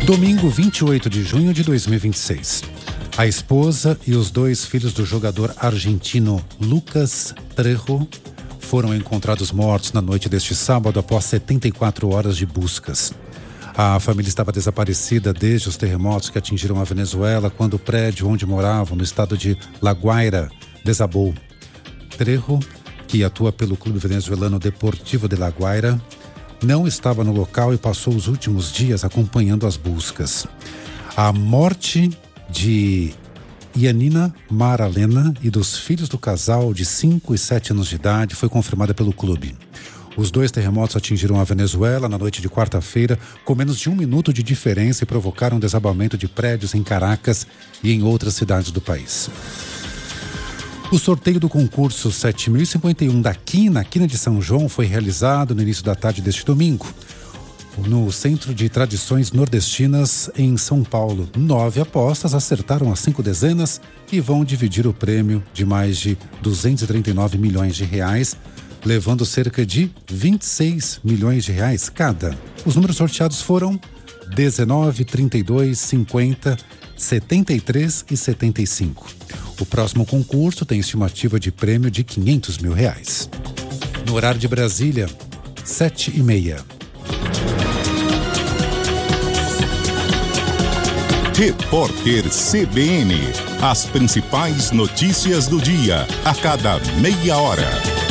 Domingo, 28 de junho de 2026. A esposa e os 2 filhos do jogador argentino Lucas Trejo foram encontrados mortos na noite deste sábado após 74 horas de buscas. A família estava desaparecida desde os terremotos que atingiram a Venezuela, quando o prédio onde moravam, no estado de La Guaira, desabou. Trejo, que atua pelo clube venezuelano Deportivo de La Guaira, não estava no local e passou os últimos dias acompanhando as buscas. A morte de Yanina Maralena e dos filhos do casal de 5 e 7 anos de idade foi confirmada pelo clube. Os 2 terremotos atingiram a Venezuela na noite de quarta-feira, com menos de 1 minuto de diferença, e provocaram desabamento de prédios em Caracas e em outras cidades do país. O sorteio do concurso 7051 da Quina de São João foi realizado no início da tarde deste domingo, no Centro de Tradições Nordestinas, em São Paulo. 9 apostas acertaram as 5 dezenas e vão dividir o prêmio de mais de 239 milhões de reais, levando cerca de 26 milhões de reais cada. Os números sorteados foram 19, 32, 50, 73 e 75. O próximo concurso tem estimativa de prêmio de 500 mil reais. No horário de Brasília, 7h30. Repórter CBN. As principais notícias do dia, a cada meia hora.